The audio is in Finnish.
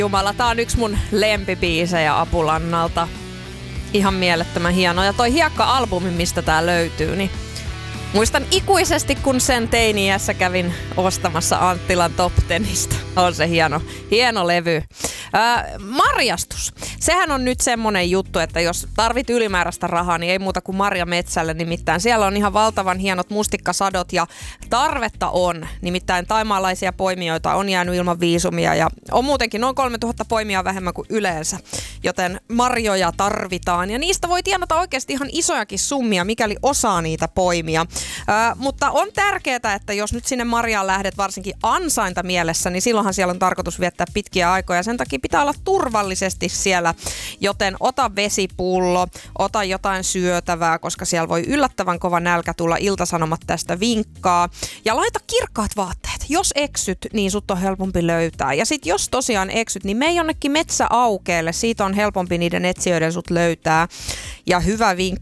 Jumala, tää on yksi mun lempibiisejä Apulannalta. Ihan mielettömän hieno. Ja toi Hiekka-albumi, mistä tää löytyy, niin muistan ikuisesti, kun sen teini-iässä kävin ostamassa Anttilan Top Tenistä. On se hieno levy. Marjastus. Sehän on nyt semmonen juttu, että jos tarvit ylimääräistä rahaa, niin ei muuta kuin Marja Metsälle. Nimittäin siellä on ihan valtavan hienot mustikkasadot ja tarvetta on. Nimittäin taimaalaisia poimijoita on jäänyt ilman viisumia ja on muutenkin noin 3000 poimia vähemmän kuin yleensä. Joten marjoja tarvitaan ja niistä voi tienata oikeasti ihan isojakin summia, mikäli osaa niitä poimia. Mutta on tärkeää, että jos nyt sinne marjaan lähdet varsinkin ansainta mielessä, niin silloinhan siellä on tarkoitus viettää pitkiä aikoja. Sen takia pitää olla turvallisesti siellä, joten ota vesipullo, ota jotain syötävää, koska siellä voi yllättävän kova nälkä tulla. Ilta-Sanomat tästä vinkkaa. Ja laita kirkkaat vaatteet. Jos eksyt, niin sut on helpompi löytää. Ja sit jos tosiaan eksyt, niin mene jonnekin metsäaukeelle. Siitä on helpompi niiden etsijöiden sut löytää. Ja hyvä vinkki